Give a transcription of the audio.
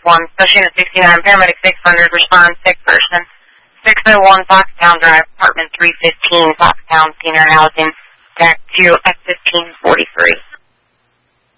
1, Special Unit 69, Paramedic 600, respond, sick person. 601 Foxtown Drive, apartment 315, Foxtown Senior Housing, TAC 2 F1543.